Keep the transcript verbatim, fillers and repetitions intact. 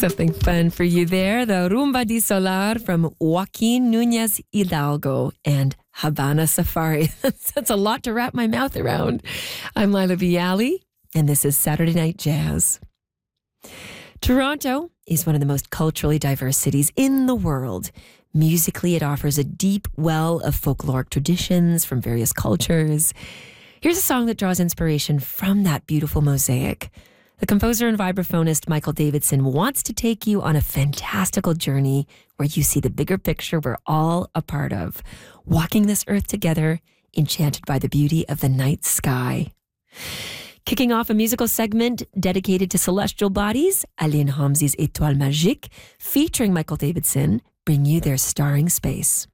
Something fun for you there. The Rumba di Solar from Joaquin Nunez Hidalgo and Habana Safari. That's a lot to wrap my mouth around. I'm Lila Bialy, and this is Saturday Night Jazz. Toronto is one of the most culturally diverse cities in the world. Musically, it offers a deep well of folkloric traditions from various cultures. Here's a song that draws inspiration from that beautiful mosaic. The composer and vibraphonist Michael Davidson wants to take you on a fantastical journey where you see the bigger picture we're all a part of, walking this earth together, enchanted by the beauty of the night sky. Kicking off a musical segment dedicated to celestial bodies, Aline Homsey's Étoile Magique, featuring Michael Davidson, bring you their starring space.